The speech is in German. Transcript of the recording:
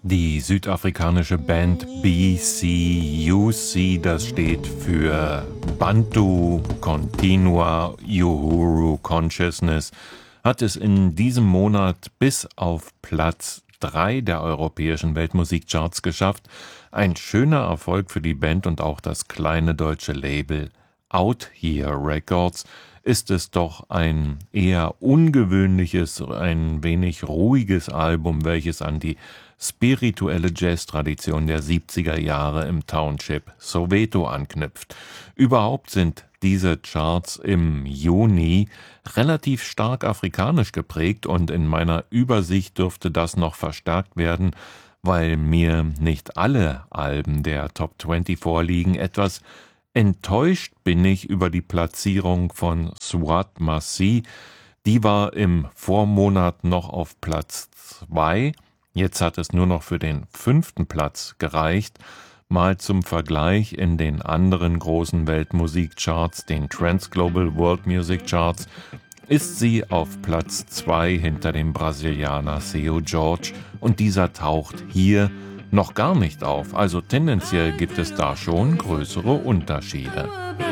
Die südafrikanische Band BCUC, das steht für Bantu Continua Uhuru Consciousness, hat es in diesem Monat bis auf Platz 3 der europäischen Weltmusikcharts geschafft. Ein schöner Erfolg für die Band und auch das kleine deutsche Label Out Here Records. Ist es doch ein eher ungewöhnliches, ein wenig ruhiges Album, welches an die spirituelle Jazz-Tradition der 70er Jahre im Township Soweto anknüpft. Überhaupt sind diese Charts im Juni relativ stark afrikanisch geprägt und in meiner Übersicht dürfte das noch verstärkt werden, weil mir nicht alle Alben der Top 20 vorliegen. Etwas enttäuscht bin ich über die Platzierung von Swat Massi. Die war im Vormonat noch auf Platz 2. Jetzt hat es nur noch für den 5. Platz gereicht. Mal zum Vergleich: in den anderen großen Weltmusikcharts, den Trans Global World Music Charts, ist sie auf Platz 2 hinter dem Brasilianer Seu Jorge und dieser taucht hier noch gar nicht auf. Also tendenziell gibt es da schon größere Unterschiede.